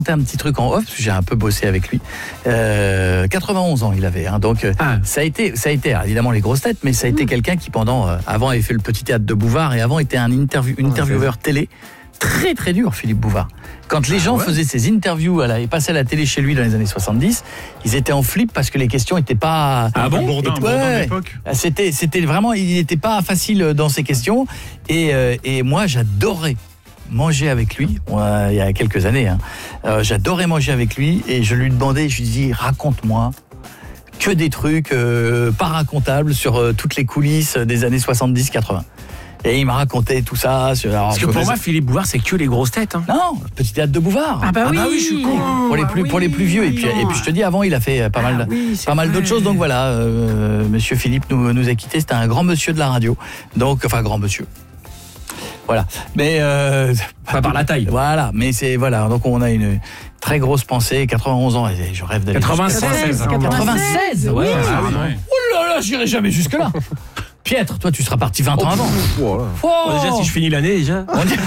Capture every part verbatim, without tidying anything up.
un petit truc en off, parce que j'ai un peu bossé avec lui. Euh, quatre-vingt-onze ans il avait, hein, donc ah. ça a été, ça a été alors, évidemment les grosses têtes, mais ça a été mmh. quelqu'un qui pendant, euh, avant avait fait le petit théâtre de Bouvard et avant était un interview, une intervieweur télé très très dur, Philippe Bouvard. Quand les gens ah ouais. faisaient ses interviews à la, et passaient à la télé chez lui dans les années soixante-dix, ils étaient en flip parce que les questions n'étaient pas... Ah bon Bourdin, et, Bourdin ouais, de l'époque. C'était, c'était vraiment... Il n'était pas facile dans ses questions. Et, euh, et moi, j'adorais manger avec lui, ouais, il y a quelques années. Hein. Euh, j'adorais manger avec lui et je lui demandais, je lui dis, raconte-moi que des trucs euh, pas racontables sur euh, toutes les coulisses des années soixante-dix quatre-vingts. Et il m'a raconté tout ça. Alors, Parce que pour moi, Philippe Bouvard, c'est que les grosses têtes. Hein. Non, petit théâtre de Bouvard. Ah bah oui, ah bah oui je suis con. Pour les plus, ah oui, pour les plus vieux. Et puis, et puis je te dis, avant, il a fait pas mal, ah oui, pas mal d'autres choses. Donc voilà, euh, Monsieur Philippe nous, nous a quittés. C'était un grand monsieur de la radio. Donc, enfin, grand monsieur. Voilà. Mais euh, pas par la taille. Voilà. Mais c'est voilà. Donc on a une très grosse pensée. quatre-vingt-onze ans. Et je rêve d'aller. quatre-vingt-seize. quatre-vingt-seize. Ouais. Ah, oui. Oh là là, j'irai jamais jusque là. Pietre, toi tu seras parti vingt ans avant. Oh, oh. Déjà si je finis l'année déjà.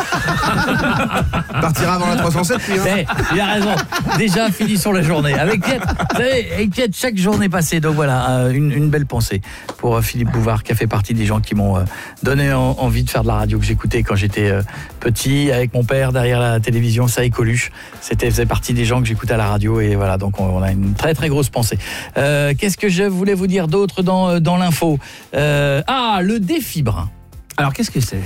Partira avant la trois cent sept puis, hein. Mais, il a raison. Déjà finissons la journée. Avec Pietre, vous savez, avec Pietre, chaque journée passée. Donc voilà, une, une belle pensée pour Philippe Bouvard qui a fait partie des gens qui m'ont donné en, envie de faire de la radio que j'écoutais quand j'étais petit avec mon père derrière la télévision, ça et Coluche. C'était faisait partie des gens que j'écoutais à la radio et voilà, donc on, on a une très très grosse pensée. Euh, qu'est-ce que je voulais vous dire d'autre dans dans l'info euh, Ah, le défibre. Alors, qu'est-ce que c'est ?